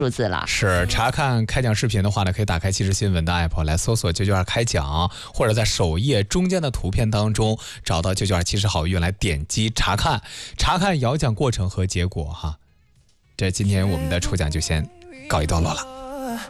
数字了。 是查看开奖视频的话呢，可以打开即时新闻的 app 来搜索992开奖，或者在首页中间的图片当中找到99270好运来点击查看摇奖过程和结果哈。这今天我们的抽奖就先告一段落了。